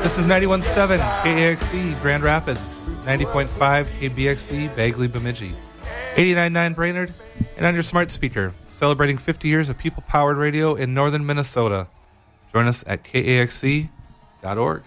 This is 91.7 KAXE Grand Rapids, 90.5 KBXE Bagley Bemidji, 89.9 Brainerd, and on your smart speaker, celebrating 50 years of people-powered radio in northern Minnesota. Join us at KAXE.org.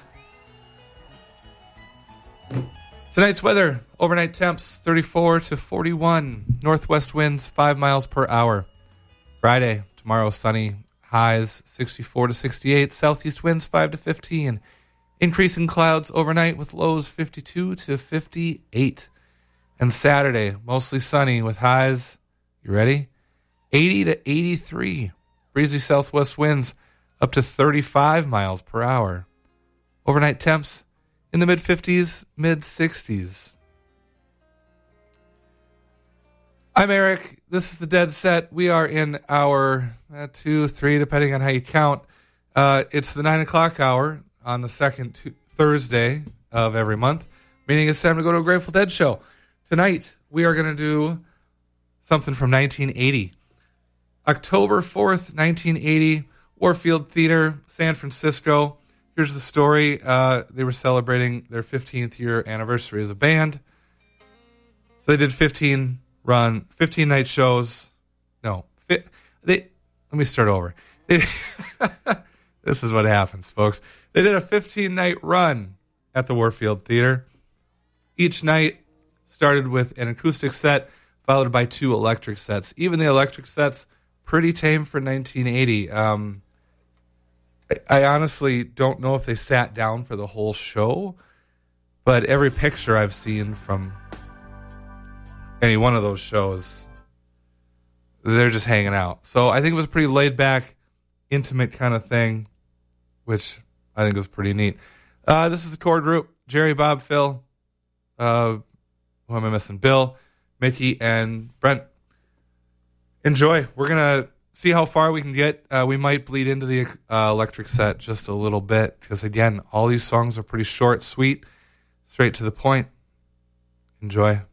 Tonight's weather, overnight temps 34 to 41, northwest winds 5 miles per hour. Friday, tomorrow sunny, highs 64 to 68, southeast winds 5 to 15. Increasing clouds overnight with lows 52 to 58. And Saturday, mostly sunny with highs, you ready? 80 to 83. Breezy southwest winds up to 35 miles per hour. Overnight temps in the mid-50s, mid-60s. I'm Eric. This is the Dead Set. We are in hour 2, 3, depending on how you count. It's the 9 o'clock hour on the second Thursday of every month, meaning it's time to go to a Grateful Dead show. Tonight, we are going to do something from 1980. October 4th, 1980, Warfield Theater, San Francisco. Here's the story. They were celebrating their 15th year anniversary as a band. So they did 15 night shows. Let me start over. This is what happens, folks. They did a 15-night run at the Warfield Theater. Each night started with an acoustic set, followed by 2 electric sets. Even the electric sets, pretty tame for 1980. I honestly don't know if they sat down for the whole show, but every picture I've seen from any one of those shows, they're just hanging out. So I think it was a pretty laid-back, intimate kind of thing, which I think was pretty neat. This is the core group, Jerry, Bob, Phil, who am I missing? Bill, Mickey, and Brent. Enjoy. We're going to see how far we can get. We might bleed into the electric set just a little bit because, again, all these songs are pretty short, sweet, straight to the point. Enjoy.